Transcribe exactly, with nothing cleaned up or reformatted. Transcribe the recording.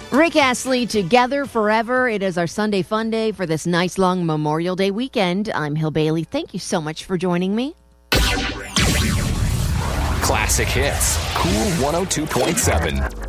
Rick Astley, Together Forever. It is our Sunday fun day for this nice long Memorial Day weekend. I'm Hill Bailey. Thank you so much for joining me. Classic hits. Cool one oh two point seven.